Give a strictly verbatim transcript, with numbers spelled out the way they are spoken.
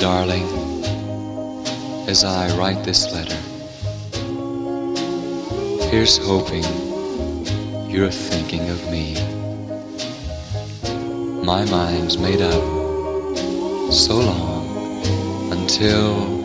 Darling, as I write this letter, here's hoping you're thinking of me. My mind's made up so long until